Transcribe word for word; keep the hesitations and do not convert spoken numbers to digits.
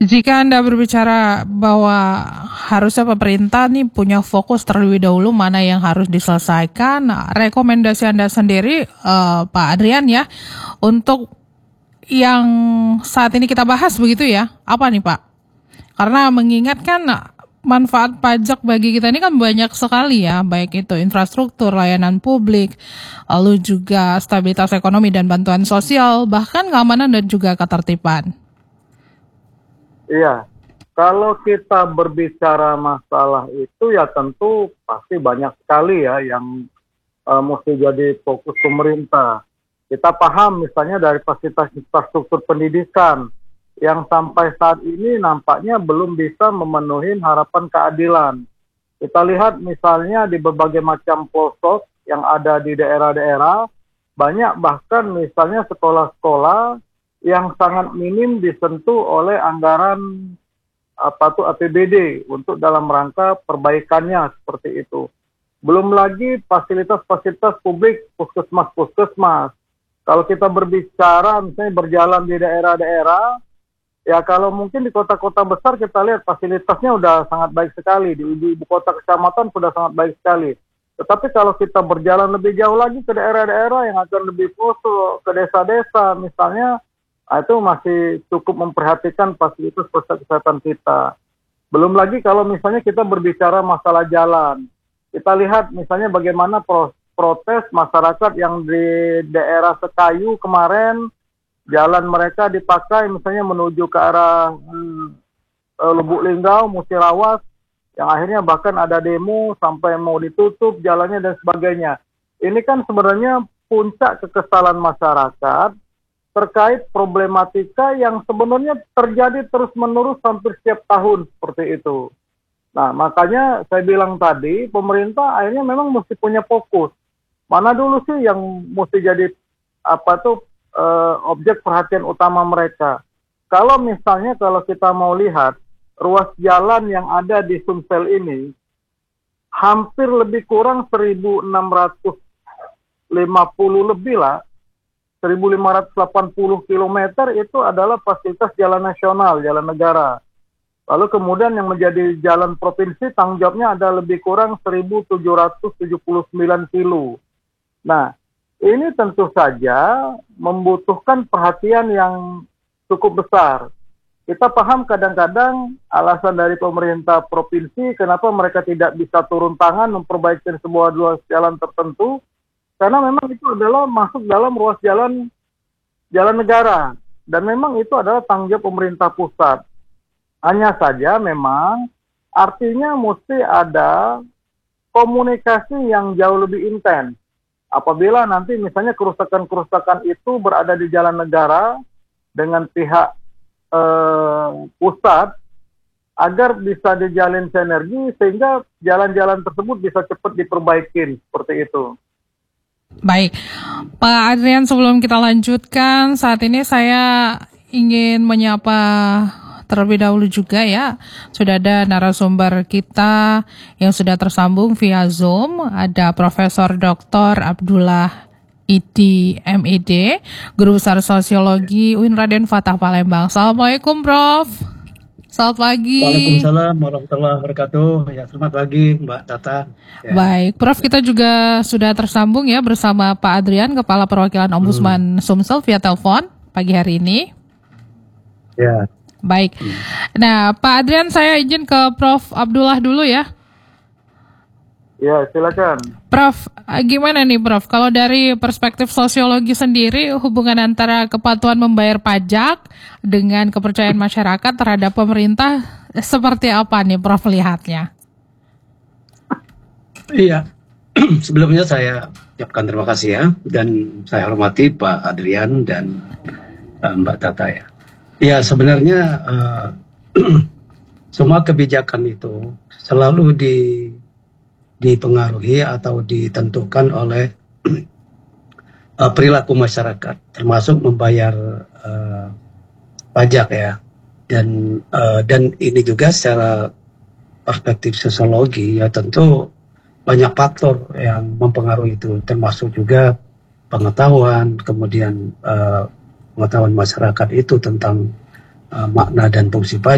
Jika Anda berbicara bahwa harusnya pemerintah nih punya fokus terlebih dahulu mana yang harus diselesaikan, nah, rekomendasi Anda sendiri uh, Pak Adrian ya, untuk yang saat ini kita bahas begitu ya, apa nih Pak? Karena mengingatkan manfaat pajak bagi kita ini kan banyak sekali ya, baik itu infrastruktur, layanan publik, lalu juga stabilitas ekonomi dan bantuan sosial, bahkan keamanan dan juga ketertiban. Iya, kalau kita berbicara masalah itu ya tentu pasti banyak sekali ya yang uh, mesti jadi fokus pemerintah. Kita paham misalnya dari fasilitas infrastruktur pendidikan yang sampai saat ini nampaknya belum bisa memenuhi harapan keadilan. Kita lihat misalnya di berbagai macam pelosok yang ada di daerah-daerah, banyak bahkan misalnya sekolah-sekolah yang sangat minim disentuh oleh anggaran apa tuh A P B D untuk dalam rangka perbaikannya seperti itu. Belum lagi fasilitas-fasilitas publik, puskesmas-puskesmas. Kalau kita berbicara misalnya berjalan di daerah-daerah, ya kalau mungkin di kota-kota besar kita lihat fasilitasnya udah sangat baik sekali, di ibu kota kecamatan sudah sangat baik sekali. Tetapi kalau kita berjalan lebih jauh lagi ke daerah-daerah yang akan lebih pelosok, ke desa-desa misalnya, itu masih cukup memperhatikan fasilitas kesehatan kita. Belum lagi kalau misalnya kita berbicara masalah jalan. Kita lihat misalnya bagaimana protes masyarakat yang di daerah Sekayu kemarin, jalan mereka dipakai misalnya menuju ke arah hmm, Lubuk Linggau, Musirawas, yang akhirnya bahkan ada demo sampai mau ditutup jalannya dan sebagainya. Ini kan sebenarnya puncak kekesalan masyarakat terkait problematika yang sebenarnya terjadi terus-menerus hampir setiap tahun seperti itu. Nah, makanya saya bilang tadi, pemerintah akhirnya memang mesti punya fokus. Mana dulu sih yang mesti jadi apa tuh uh, objek perhatian utama mereka. Kalau misalnya kalau kita mau lihat ruas jalan yang ada di Sumsel ini hampir lebih kurang seribu enam ratus lima puluh lebih lah, seribu lima ratus delapan puluh kilometer itu adalah fasilitas jalan nasional, jalan negara. Lalu kemudian yang menjadi jalan provinsi tanggung jawabnya ada lebih kurang seribu tujuh ratus tujuh puluh sembilan kilo. Nah, ini tentu saja membutuhkan perhatian yang cukup besar. Kita paham kadang-kadang alasan dari pemerintah provinsi kenapa mereka tidak bisa turun tangan memperbaiki sebuah ruas jalan tertentu, karena memang itu adalah masuk dalam ruas jalan jalan negara. Dan memang itu adalah tanggung jawab pemerintah pusat. Hanya saja memang artinya mesti ada komunikasi yang jauh lebih intens. Apabila nanti misalnya kerusakan-kerusakan itu berada di jalan negara dengan pihak eh, pusat, agar bisa dijalin sinergi sehingga jalan-jalan tersebut bisa cepat diperbaiki seperti itu. Baik, Pak Adrian, sebelum kita lanjutkan, saat ini saya ingin menyapa terlebih dahulu juga ya, sudah ada narasumber kita yang sudah tersambung via Zoom, ada Profesor Doktor Abdullah Idi M Ed, Guru Besar Sosiologi U I N Raden Fatah Palembang. Assalamualaikum Prof. Selamat pagi. Waalaikumsalam warahmatullahi wabarakatuh. Ya, selamat pagi Mbak Tata. Ya. Baik, Prof, kita juga sudah tersambung ya bersama Pak Adrian, Kepala Perwakilan Ombudsman hmm. Sumsel via telepon pagi hari ini. Ya. Baik. Nah, Pak Adrian, saya izin ke Prof Abdullah dulu ya. Ya, silakan. Prof, gimana nih Prof? Kalau dari perspektif sosiologi sendiri, hubungan antara kepatuhan membayar pajak dengan kepercayaan masyarakat terhadap pemerintah seperti apa nih Prof lihatnya? Iya, sebelumnya saya ucapkan terima kasih ya, dan saya hormati Pak Adrian dan uh, Mbak Tata ya. Ya, sebenarnya uh, semua kebijakan itu selalu di dipengaruhi atau ditentukan oleh uh, perilaku masyarakat, termasuk membayar uh, pajak ya. Dan uh, dan ini juga secara perspektif sosiologi ya tentu banyak faktor yang mempengaruhi itu, termasuk juga pengetahuan, kemudian uh, pengetahuan masyarakat itu tentang uh, makna dan fungsi pajak.